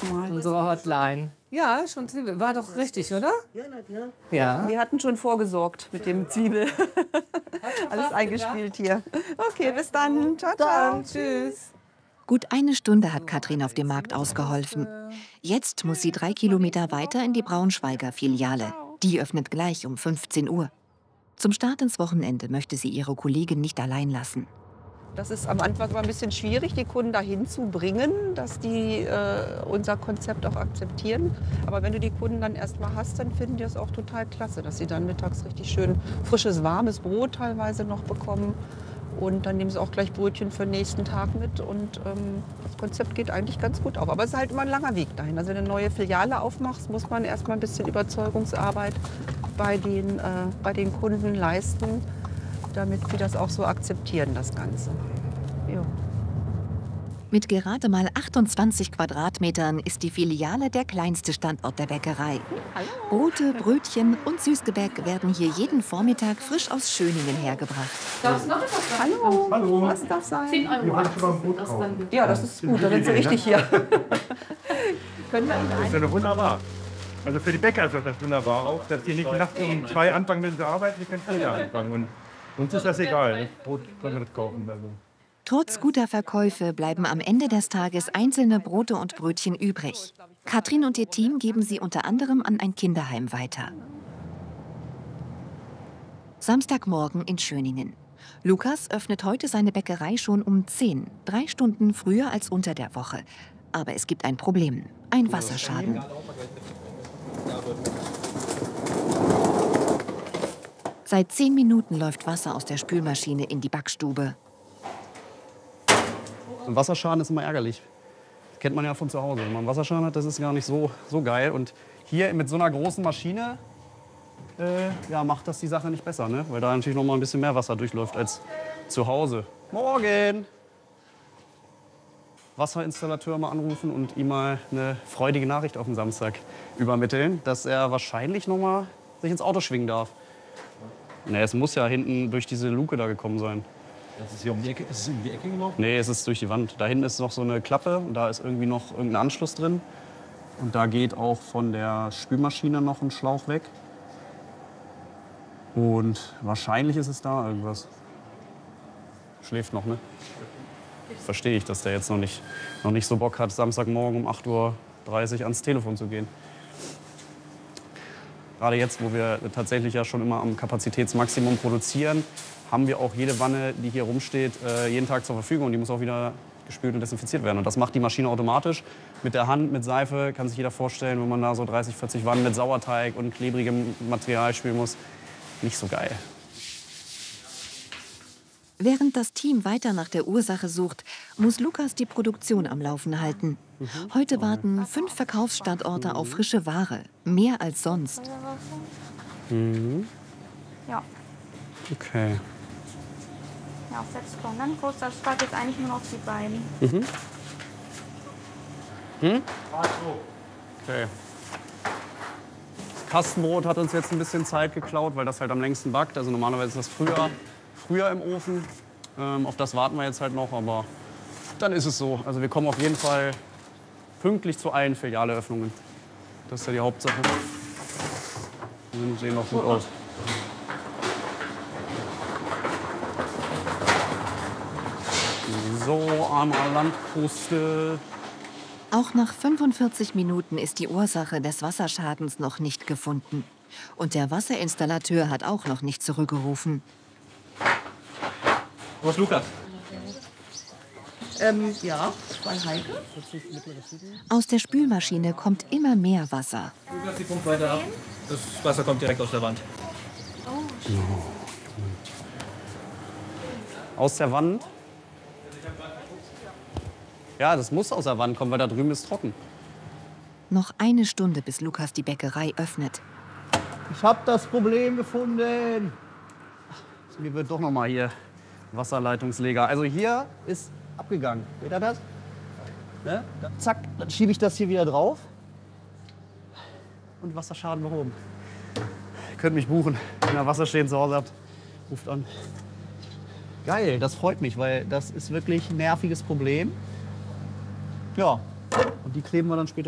mal. Unsere Hotline. Ja, schon Zwiebel. War doch richtig, oder? Ja, na klar. Ja. Wir hatten schon vorgesorgt mit dem Zwiebel. Alles eingespielt hier. Okay, bis dann. Ciao, ciao. Tschüss. Gut eine Stunde hat Katrin auf dem Markt ausgeholfen. Jetzt muss sie 3 Kilometer weiter in die Braunschweiger Filiale. Die öffnet gleich um 15 Uhr. Zum Start ins Wochenende möchte sie ihre Kollegin nicht allein lassen. Das ist am Anfang mal ein bisschen schwierig, die Kunden dahin zu bringen, dass die unser Konzept auch akzeptieren. Aber wenn du die Kunden dann erst mal hast, dann finden die es auch total klasse, dass sie dann mittags richtig schön frisches, warmes Brot teilweise noch bekommen. Und dann nehmen sie auch gleich Brötchen für den nächsten Tag mit. Und das Konzept geht eigentlich ganz gut auf. Aber es ist halt immer ein langer Weg dahin. Also wenn du eine neue Filiale aufmachst, muss man erst mal ein bisschen Überzeugungsarbeit bei den Kunden leisten, damit sie das auch so akzeptieren, das Ganze. Jo. Mit gerade mal 28 Quadratmetern ist die Filiale der kleinste Standort der Bäckerei. Brote, Brötchen und Süßgebäck werden hier jeden Vormittag frisch aus Schöningen hergebracht. Darf es noch etwas sein? Hallo. Hallo. Was darf sein? 10 Euro. Wir wollen schon mal ein Brot kaufen. Ja, das ist gut, da sind Sie richtig hier. Können wir Ihnen Das ist ja wunderbar. Also für die Bäcker ist das wunderbar auch, dass die nicht nachts um 2 anfangen müssen zu arbeiten, die können früher anfangen. Und uns ist das egal, das Brot können wir nicht kaufen. Also. Trotz guter Verkäufe bleiben am Ende des Tages einzelne Brote und Brötchen übrig. Katrin und ihr Team geben sie unter anderem an ein Kinderheim weiter. Samstagmorgen in Schöningen. Lukas öffnet heute seine Bäckerei schon um 10, 3 Stunden früher als unter der Woche. Aber es gibt ein Problem, ein Wasserschaden. Seit 10 Minuten läuft Wasser aus der Spülmaschine in die Backstube. Ein Wasserschaden ist immer ärgerlich. Das kennt man ja von zu Hause. Wenn man einen Wasserschaden hat, das ist gar nicht so geil. Und hier mit so einer großen Maschine ja, macht das die Sache nicht besser, ne? Weil da natürlich noch mal ein bisschen mehr Wasser durchläuft als zu Hause. Morgen! Wasserinstallateur mal anrufen und ihm mal eine freudige Nachricht auf den Samstag übermitteln, dass er wahrscheinlich noch mal sich ins Auto schwingen darf. Ne, es muss ja hinten durch diese Luke da gekommen sein. Das ist hier um die Ecke, ist es in die Ecke gelaufen? Nee, es ist durch die Wand. Da hinten ist noch so eine Klappe und da ist irgendwie noch irgendein Anschluss drin. Und da geht auch von der Spülmaschine noch ein Schlauch weg. Und wahrscheinlich ist es da irgendwas. Schläft noch, ne? Verstehe ich, dass der jetzt noch nicht so Bock hat, Samstagmorgen um 8:30 Uhr ans Telefon zu gehen. Gerade jetzt, wo wir tatsächlich ja schon immer am Kapazitätsmaximum produzieren, haben wir auch jede Wanne, die hier rumsteht, jeden Tag zur Verfügung. Und die muss auch wieder gespült und desinfiziert werden. Und das macht die Maschine automatisch. Mit der Hand, mit Seife, kann sich jeder vorstellen, wenn man da so 30, 40 Wannen mit Sauerteig und klebrigem Material spülen muss. Nicht so geil. Während das Team weiter nach der Ursache sucht, muss Lukas die Produktion am Laufen halten. Heute warten 5 Verkaufsstandorte auf frische Ware. Mehr als sonst. Mhm. Ja, Okay. ja, auf 6 Tonnen. Großer Start ist eigentlich nur noch die beiden. Mhm. Hm? Okay. Das Kastenbrot hat uns jetzt ein bisschen Zeit geklaut, weil das halt am längsten backt. Also normalerweise ist das früher im Ofen. Auf das warten wir jetzt halt noch, aber dann ist es so. Also wir kommen auf jeden Fall pünktlich zu allen Filialeöffnungen. Das ist ja die Hauptsache. Die sehen noch gut aus. So, armer Landkruste. Auch nach 45 Minuten ist die Ursache des Wasserschadens noch nicht gefunden. Und der Wasserinstallateur hat auch noch nicht zurückgerufen. Wo ist Lukas? Ja, bei Heike. Aus der Spülmaschine kommt immer mehr Wasser. Lukas, die pumpt weiter ab. Das Wasser kommt direkt aus der Wand. Aus der Wand? Ja, das muss aus der Wand kommen, weil da drüben ist trocken. Noch eine Stunde, bis Lukas die Bäckerei öffnet. Ich habe das Problem gefunden. Mir wird doch noch mal hier Wasserleitungsleger. Also hier ist abgegangen. Seht ihr das? Ne? Dann, zack, dann schiebe ich das hier wieder drauf. Und Wasserschaden behoben. Ihr könnt mich buchen, wenn ihr Wasser stehen zu Hause habt. Ruft an. Geil, das freut mich, weil das ist wirklich ein nerviges Problem. Ja, und die kleben wir dann später